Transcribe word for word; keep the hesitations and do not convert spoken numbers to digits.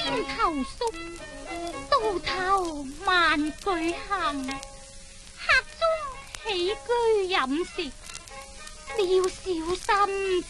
先投宿，到頭萬句行，客中起居飲食，你要小心